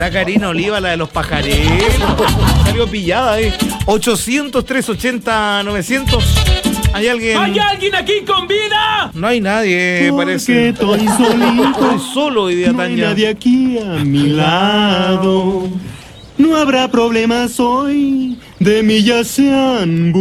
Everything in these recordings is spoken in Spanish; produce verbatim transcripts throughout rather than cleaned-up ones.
La Karina Oliva, la de los pajareros. Salió pillada ahí. ochocientos, trescientos ochenta, novecientos. ¿Hay alguien? ¿Hay alguien aquí con vida? No hay nadie, Porque parece. estoy solito. Estoy solo hoy día, No hay Tania. nadie aquí a mi lado. No habrá problemas hoy. De mí ya se han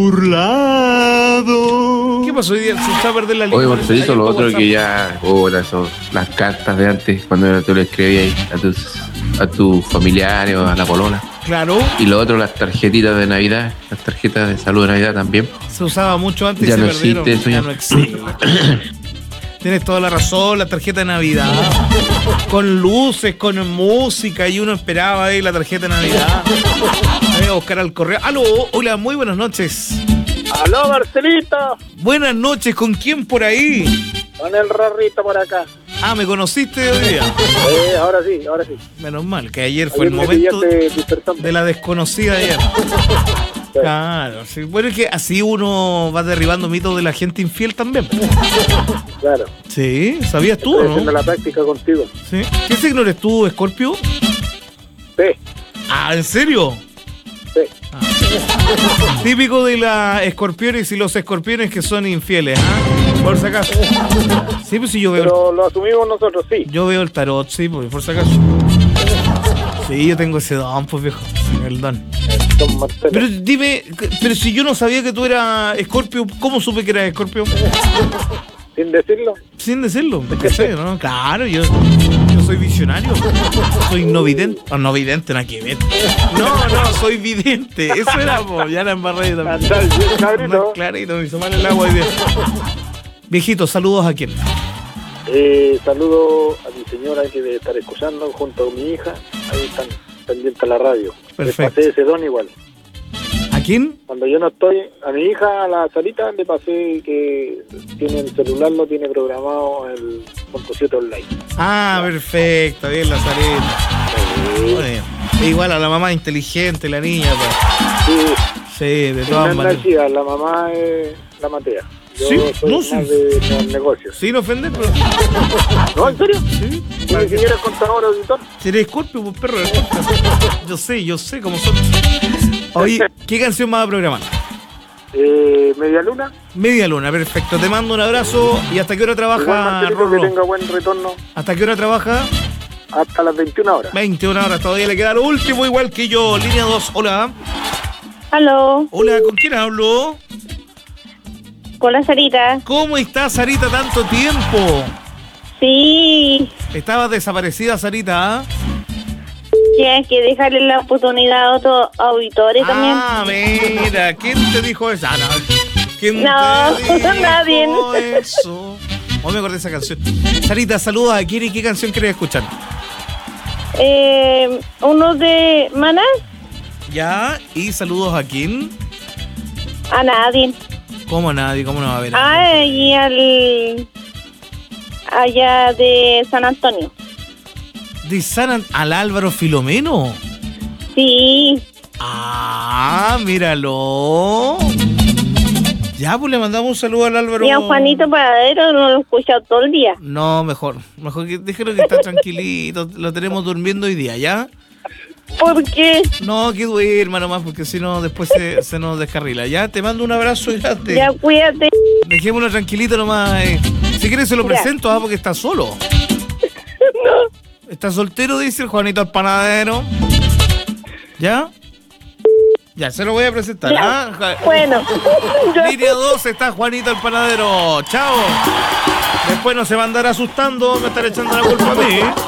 burlado. ¿Qué pasó hoy día? Se está a perder la línea. Oye, Parece Marcelito, hay lo un otro WhatsApp. que ya, ahora son las cartas de antes, cuando tú le escribías a tus, a tus familiares o a la polola. Claro, Y lo otro, las tarjetitas de Navidad, las tarjetas de salud de Navidad también. se usaba mucho antes Ya y se no perdieron. existe eso ya ya. no existe. Tienes toda la razón, la tarjeta de Navidad. Con luces, con música, y uno esperaba ahí la tarjeta de Navidad. Voy a buscar al correo. Aló, hola, muy buenas noches. Aló, Marcelito. Buenas noches, ¿con quién por ahí? Con el Rorrito por acá. Ah, ¿me conociste hoy día? Eh, ahora sí, ahora sí. Menos mal, que ayer fue Ayer el me momento pillaste dispersando. de la desconocida ayer. Claro, sí. Bueno, es que así uno va derribando mitos de la gente infiel también. Claro. Sí, ¿sabías tú, Estoy no? haciendo la práctica contigo. Sí. ¿Qué signo eres tú, Escorpio? Sí, Ah, ¿en serio? sí. Típico de las escorpiones y los escorpiones que son infieles, ¿ah? Por si acaso. Sí, pues si yo veo, Pero lo asumimos nosotros, sí. yo veo el tarot, sí, pues, por si acaso. Sí, yo tengo ese don, pues viejo, el don. Don Marcelo. Pero dime, pero si yo no sabía que tú eras Escorpio, ¿cómo supe que eras Escorpio? Sin decirlo. Sin decirlo, ¿cachai, no? Claro, yo, yo soy visionario. Soy no vidente. Oh, no vidente, nada que ver. No, no, soy vidente. Eso era, po, ya la embarré también. Andal bien, Más cabrito. clarito, me hizo mal el agua hoy día. Viejito, saludos a quién. Eh, saludo a mi señora que debe estar escuchando junto con mi hija. Ahí están pendientes a la radio. Perfecto. Les pasé ese don igual. ¿A quién? Cuando yo no estoy, a mi hija, a la Sarita, le pasé que tiene el celular, lo tiene programado el punto siete online. Ah, perfecto, bien, la Sarita. Bueno, igual a la mamá inteligente, la niña, pues. Sí, Sí, de sí, todas no es maneras. nacida, la mamá es la Matea. Yo Sí, soy no, más sí. de los negocios. Sin ofender, pero. ¿No, en serio? Sí, ¿Mi señora es contadora auditor? si eres Escorpio, pues perro, eres Escorpio. Yo sé, yo sé cómo son. Oye, ¿qué canción vas a programar? Eh, Media Luna. Media Luna, perfecto. Te mando un abrazo. ¿Y hasta qué hora Igual, trabaja Marcelito, que Rorro? tenga buen retorno ¿Hasta qué hora trabaja? hasta las veintiuna horas. veintiuna horas, todavía le queda lo último, igual que yo. Línea dos, hola. Aló, Hola, ¿con quién hablo? con la Sarita. ¿Cómo estás, Sarita, tanto tiempo? Sí, Estabas desaparecida, Sarita, ¿ah? tienes que dejarle la oportunidad a otros auditores Ah, mira, ¿quién te dijo eso? Ah, no. ¿Quién No, te dijo nadie. eso? Oh, me acordé de esa canción. Sarita, saludos a quién y qué canción quieres escuchar. también. Eh, uno de Maná, Ya, y saludos a quién. a nadie. ¿Cómo nadie? ¿Cómo no va a haber? Ah, y al. Allá de San Antonio. ¿De San An- al Álvaro Filomeno? Sí, Ah, míralo. Ya, pues le mandamos un saludo al Álvaro. y a Juanito Paradero no lo he escuchado todo el día. No, mejor. Mejor que déjelo que está tranquilito. Lo tenemos durmiendo hoy día, ¿ya? ¿Por qué? No, que duerma nomás, porque si no, después se, se nos descarrila. Ya, te mando un abrazo grande. Ya cuídate. Dejémoslo tranquilito nomás. eh. Si quieres se lo Ya. presento, ah, porque está solo. Está soltero, dice el Juanito al panadero. ¿Ya? Ya, se lo voy a presentar. Ya. ¿Ah? Ja- Bueno, yo- Línea dos está Juanito el panadero. Chao. Después no se va a andar asustando, me estará echando la culpa a mí.